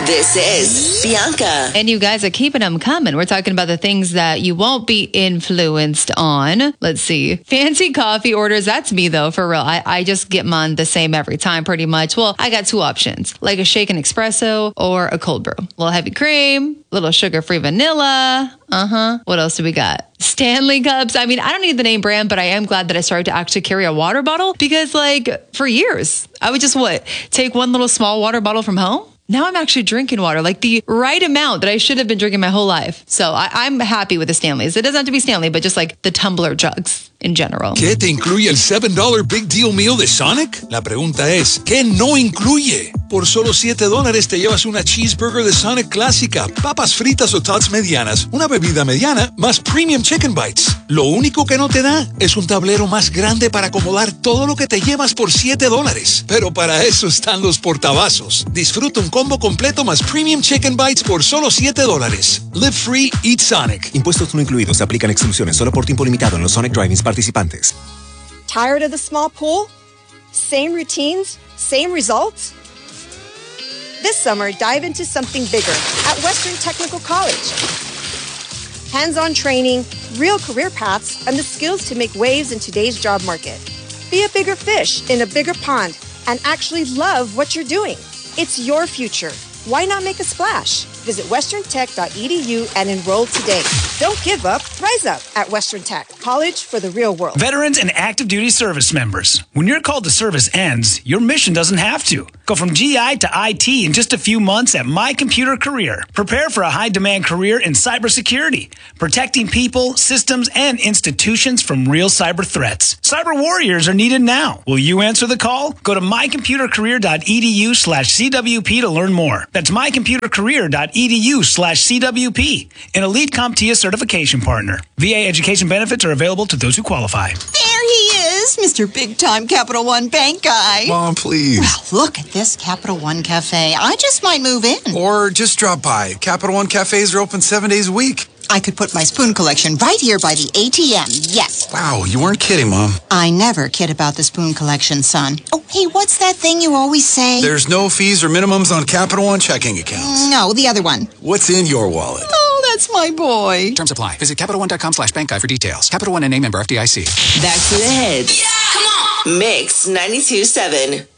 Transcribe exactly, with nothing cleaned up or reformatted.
This is Bianca. And you guys are keeping them coming. We're talking about the things that you won't be influenced on. Let's see. Fancy coffee orders. That's me, though, for real. I, I just get mine the same every time, pretty much. Well, I got two options, like a shaken espresso or a cold brew. A little heavy cream, a little sugar-free vanilla. Uh-huh. What else do we got? Stanley cups. I mean, I don't need the name brand, but I am glad that I started to actually carry a water bottle because, like, for years, I would just, what, take one little small water bottle from home? Now I'm actually drinking water, like the right amount that I should have been drinking my whole life. So I, I'm happy with the Stanleys. It doesn't have to be Stanley, but just like the tumbler jugs in general. ¿Qué te incluye el seven dollar Big Deal Meal de Sonic? La pregunta es, ¿qué no incluye? Por solo siete dólares te llevas una cheeseburger de Sonic clásica, papas fritas o tots medianas, una bebida mediana, más premium chicken bites. Lo único que no te da es un tablero más grande para acomodar todo lo que te llevas por siete dólares. Pero para eso están los portavasos. Disfruta un combo completo más premium chicken bites por solo siete dólares. Live free, eat Sonic. Impuestos no incluidos. Se aplican exclusiones solo por tiempo limitado en los Sonic Drive-ins participantes. Tired of the small pool? Same routines? Same results? This summer, dive into something bigger at Western Technical College. Hands-on training, real career paths, and the skills to make waves in today's job market. Be a bigger fish in a bigger pond and actually love what you're doing. It's your future. Why not make a splash? Visit western tech dot e d u and enroll today. Don't give up. Rise up at Western Tech. College for the real world. Veterans and active duty service members. When your call to service ends, your mission doesn't have to. Go from G I to I T in just a few months at My Computer Career. Prepare for a high-demand career in cybersecurity, protecting people, systems, and institutions from real cyber threats. Cyber warriors are needed now. Will you answer the call? Go to my computer career dot e d u slash c w p to learn more. That's my computer career dot e d u slash c w p, an elite CompTIA certification partner. V A education benefits are available to those who qualify. There he is, Mister Big Time Capital One Bank guy. Mom, please. Well, look at this Capital One Cafe. I just might move in. Or just drop by. Capital One cafes are open seven days a week. I could put my spoon collection right here by the A T M, yes. Wow, you weren't kidding, Mom. I never kid about the spoon collection, son. Oh, hey, what's that thing you always say? There's no fees or minimums on Capital One checking accounts. No, the other one. What's in your wallet? Oh, that's my boy. Terms apply. Visit Capital One dot com slash bank guy for details. Capital One N A member F D I C. Back to the head. Yeah! Come on! Mix ninety-two point seven.